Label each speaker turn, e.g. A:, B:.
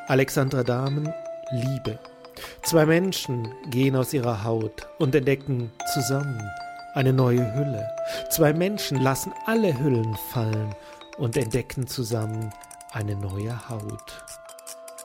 A: Alexandra Dahmen, Liebe. Zwei Menschen gehen aus ihrer Haut und entdecken zusammen eine neue Hülle. Zwei Menschen lassen alle Hüllen fallen und entdecken zusammen eine neue Haut.